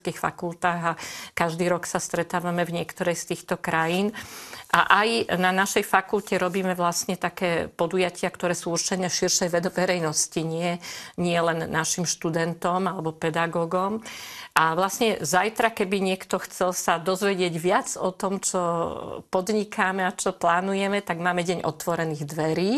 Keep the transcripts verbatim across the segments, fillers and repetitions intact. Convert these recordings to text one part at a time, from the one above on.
fakultách a každý rok sa stretávame v niektorej z týchto krajín. A aj na našej fakulte robíme vlastne také podujatia, ktoré sú určené širšej verejnosti, nie, nie len našim študentom alebo pedagógom. A vlastne zajtra, keby niekto chcel sa dozvedieť viac o tom, čo podnikáme a čo plánujeme, tak máme deň otvorených dverí.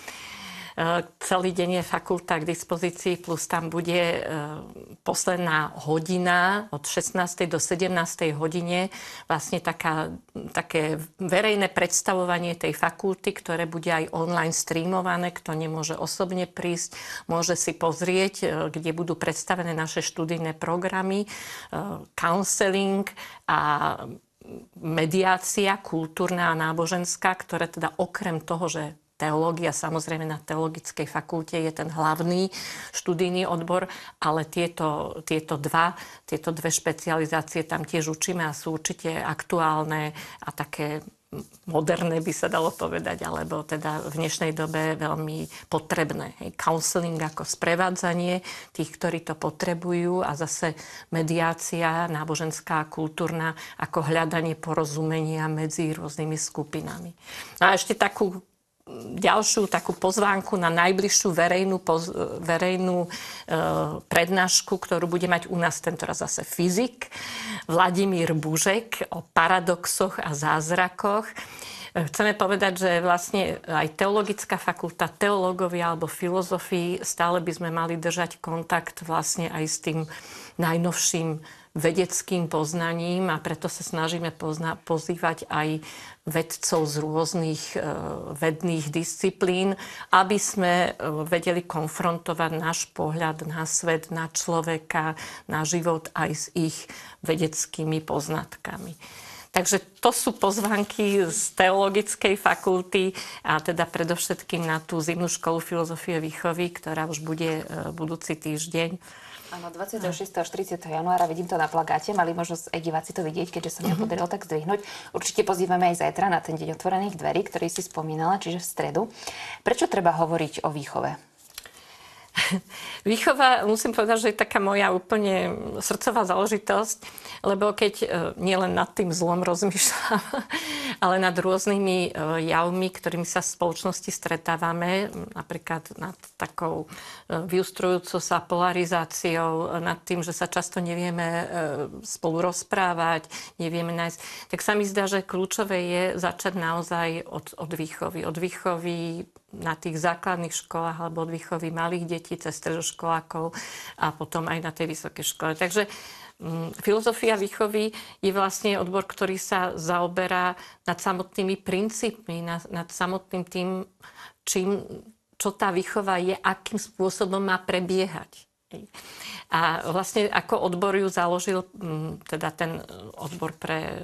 Celý deň je fakulta k dispozícii, plus tam bude posledná hodina od šestnástej do sedemnástej hodine vlastne taká, také verejné predstavovanie tej fakulty, ktoré bude aj online streamované. Kto nemôže osobne prísť, môže si pozrieť, kde budú predstavené naše študijné programy, counseling a mediácia kultúrna a náboženská, ktoré teda okrem toho, že teológia, samozrejme na teologickej fakulte je ten hlavný študijný odbor, ale tieto, tieto, dva, tieto dve špecializácie tam tiež učíme a sú určite aktuálne a také moderné by sa dalo povedať, alebo teda v dnešnej dobe veľmi potrebné. Hej, counseling ako sprevádzanie tých, ktorí to potrebujú a zase mediácia náboženská a kultúrna ako hľadanie porozumenia medzi rôznymi skupinami. A ešte takú ďalšiu takú pozvánku na najbližšiu verejnú, poz, verejnú e, prednášku, ktorú bude mať u nás tentoraz zase fyzik, Vladimír Bužek o paradoxoch a zázrakoch. Chceme povedať, že vlastne aj teologická fakulta, teológovia alebo filozofii, stále by sme mali držať kontakt vlastne aj s tým najnovším vedeckým poznaním a preto sa snažíme pozna- pozývať aj vedcov z rôznych e, vedných disciplín, aby sme e, vedeli konfrontovať náš pohľad na svet, na človeka, na život aj s ich vedeckými poznatkami. Takže to sú pozvánky z teologickej fakulty a teda predovšetkým na tú zimnú školu filozofie výchovy, ktorá už bude e, budúci týždeň. Áno, dvadsiateho šiesteho až tridsiateho januára, vidím to na plagáte, mali možnosť aj diváci to vidieť, keďže sa mi to podarilo tak zdvihnúť. Určite pozývame aj zajtra na ten deň otvorených dverí, ktorý si spomínala, čiže v stredu. Prečo treba hovoriť o výchove? Výchova, musím povedať, že je taká moja úplne srdcová záležitosť, lebo keď nielen nad tým zlom rozmýšľam, ale nad rôznymi javmi, ktorými sa v spoločnosti stretávame, napríklad nad takou vyustrujúcou sa polarizáciou, nad tým, že sa často nevieme spolu rozprávať, nevieme nájsť, tak sa mi zdá, že kľúčové je začať naozaj od, od výchovy. Od výchovy na tých základných školách alebo od výchovy malých detí cez stredoškolákov a potom aj na tej vysokej škole. Takže um, filozofia výchovy je vlastne odbor, ktorý sa zaoberá nad samotnými princípmi, nad, nad samotným tým, čím, čo tá výchova je, akým spôsobom má prebiehať. A vlastne ako odbor ju založil, um, teda ten odbor pre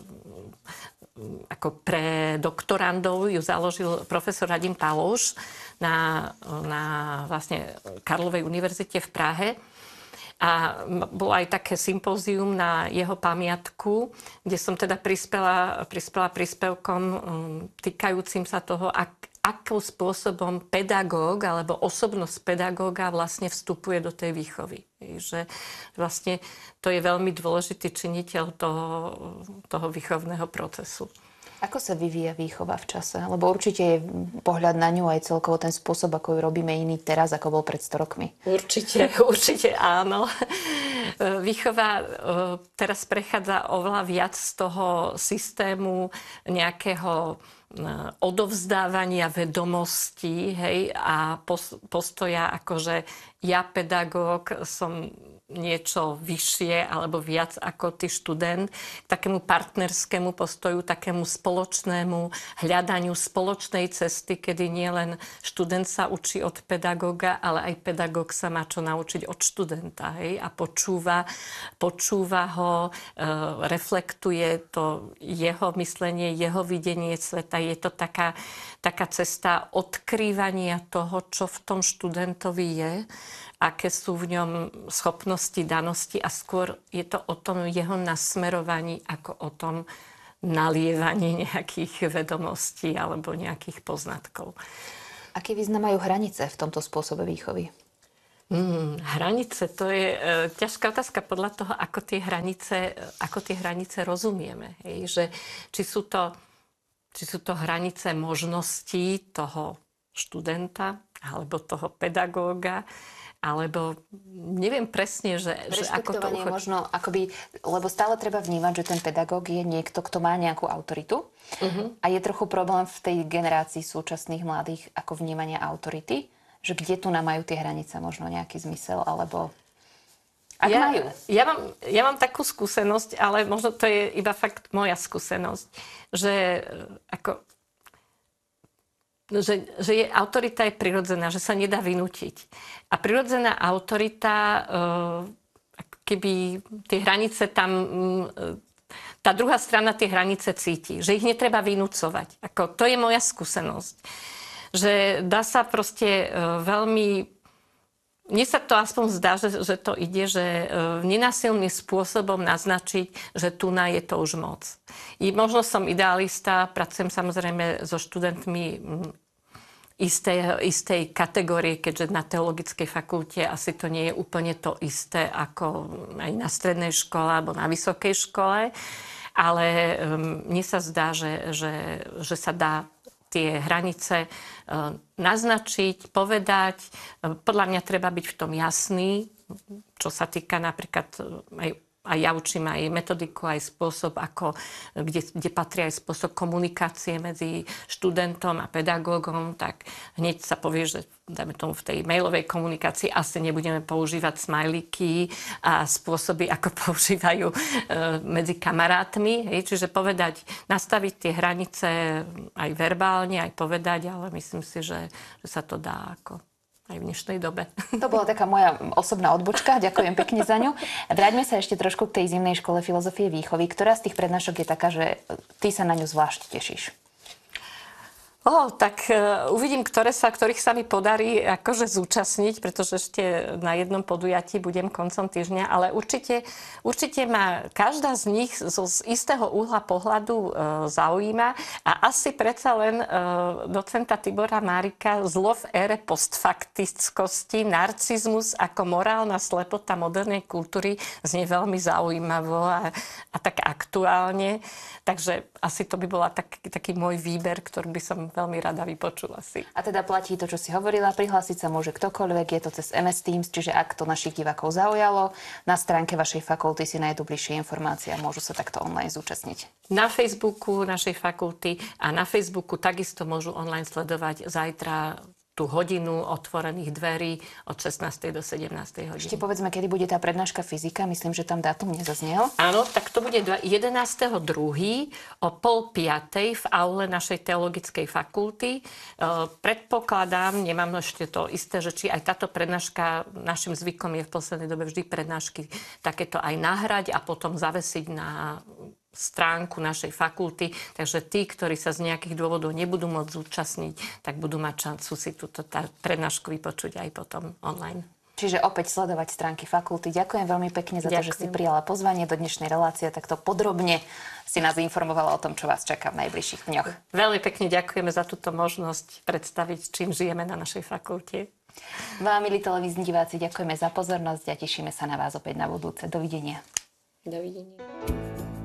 ako pre doktorandov ju založil profesor Radim Palouš na, na vlastne Karlovej univerzite v Prahe. A bolo aj také sympózium na jeho pamiatku, kde som teda prispela, prispela príspevkom týkajúcim sa toho, ak, akým spôsobom pedagóg alebo osobnosť pedagóga vlastne vstupuje do tej výchovy. Že vlastne to je veľmi dôležitý činiteľ toho, toho výchovného procesu. Ako sa vyvíja výchova v čase? Lebo určite je pohľad na ňu aj celkovo ten spôsob, ako ju robíme iný teraz, ako bol pred sto rokmi. Určite, určite áno. Výchova teraz prechádza oveľa viac z toho systému nejakého odovzdávania vedomostí, hej, a postoja akože ja pedagóg som niečo vyššie alebo viac ako ty študent, k takému partnerskému postoju, takému spoločnému hľadaniu spoločnej cesty, kedy nie len študent sa učí od pedagóga, ale aj pedagóg sa má čo naučiť od študenta. Hej? A počúva, počúva ho, e, reflektuje to jeho myslenie, jeho videnie sveta. Je to taká, taká cesta odkrývania toho, čo v tom študentovi je, aké sú v ňom schopnosti, danosti a skôr je to o tom jeho nasmerovaní ako o tom nalievaní nejakých vedomostí alebo nejakých poznatkov. Aký význam majú hranice v tomto spôsobe výchovy? Mm, hranice, to je e, ťažká otázka podľa toho, ako tie hranice, ako tie hranice rozumieme. Hej? Že, či, sú to, či sú to hranice možností toho študenta alebo toho pedagóga, alebo neviem presne, že, že ako to uchoď... možno, akoby, lebo stále treba vnímať, že ten pedagóg je niekto, kto má nejakú autoritu. Uh-huh. A je trochu problém v tej generácii súčasných mladých ako vnímania autority, že kde tu nám majú tie hranice možno nejaký zmysel, alebo ak ja, majú. Ja mám, ja mám takú skúsenosť, ale možno to je iba fakt moja skúsenosť, že ako Že, že je, autorita je prirodzená, že sa nedá vynútiť. A prirodzená autorita, keby tie hranice tam, tá druhá strana tie hranice cíti, že ich netreba vynúcovať. Ako, to je moja skúsenosť. Že dá sa proste veľmi, mne sa to aspoň zdá, že, že to ide, že nenásilným spôsobom naznačiť, že tu na je to už moc. I možno som idealista, pracujem samozrejme so študentmi istej, istej kategórie, keďže na teologickej fakulte asi to nie je úplne to isté ako aj na strednej škole alebo na vysokej škole, ale um, mne sa zdá, že, že, že sa dá tie hranice uh, naznačiť, povedať. Podľa mňa treba byť v tom jasný, čo sa týka napríklad aj A ja učím aj metodiku, aj spôsob, ako, kde, kde patrí aj spôsob komunikácie medzi študentom a pedagógom, tak hneď sa povie, že dajme tomu v tej mailovej komunikácii asi nebudeme používať smajlíky a spôsoby, ako používajú e, medzi kamarátmi. Hej. Čiže povedať, nastaviť tie hranice aj verbálne, aj povedať, ale myslím si, že, že sa to dá ako aj v dnešnej dobe. To bola taká moja osobná odbočka. Ďakujem pekne za ňu. Vráťme sa ešte trošku k tej zimnej škole filozofie výchovy. Ktorá z tých prednášok je taká, že ty sa na ňu zvlášť tešíš? O, tak uh, uvidím, ktoré sa, ktorých sa mi podarí akože zúčastniť, pretože ešte na jednom podujatí budem koncom týždňa, ale určite, určite ma každá z nich zo, z istého uhla pohľadu uh, zaujíma a asi predsa len uh, docenta Tibora Márika Zlo v ére postfaktickosti, narcizmus ako morálna slepota modernej kultúry znie veľmi zaujímavo a, a tak aktuálne. Takže asi to by bola tak, taký môj výber, ktorý by som veľmi rada vypočula si. A teda platí to, čo si hovorila, prihlásiť sa môže ktokoľvek, je to cez em es Teams, čiže ak to našich divákov zaujalo, na stránke vašej fakulty si nájdu bližšie informácie a môžu sa takto online zúčastniť. Na Facebooku našej fakulty a na Facebooku takisto môžu online sledovať zajtra tú hodinu otvorených dverí od šestnástej do sedemnástej hodiny. Ešte povedzme, kedy bude tá prednáška fyzika. Myslím, že tam dátum nezaznel. Áno, tak to bude jedenásteho druhého o pol piatej v aule našej teologickej fakulty. E, predpokladám, nemám ešte to isté, že či aj táto prednáška, našim zvykom je v poslednej dobe vždy prednášky takéto aj nahrať a potom zavesiť na stránku našej fakulty, takže tí, ktorí sa z nejakých dôvodov nebudú môcť zúčastniť, tak budú mať šancu si túto prednášku vypočuť aj potom online. Čiže opäť sledovať stránky fakulty. Ďakujem veľmi pekne za to, Ďakujem. že si prijala pozvanie do dnešnej relácie, takto podrobne si nás informovala o tom, čo vás čaká v najbližších dňoch. Veľmi pekne ďakujeme za túto možnosť predstaviť, čím žijeme na našej fakulte. Vám, milí televízni diváci, ďakujeme za pozornosť a tešíme sa na vás opäť na budúce. Dovidenia. Dovidenia.